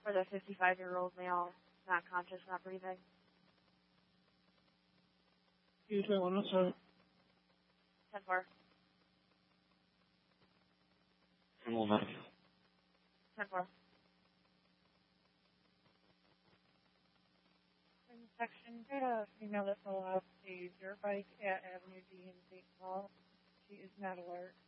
For the 55-year-old male, not conscious, not breathing. Usually one, sorry. 10-4. Animal medical. 10-4. Section, we had a female that fell off a dirt bike at Avenue D in St. Paul. She is not alert.